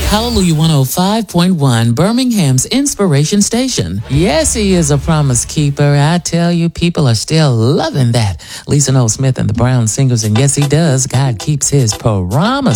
Hallelujah 105.1, Birmingham's inspiration station. Yes, he is a promise keeper. I tell you, people are still loving that. Lisa Noel Smith and the Brown Singers, and yes, he does. God keeps his promises.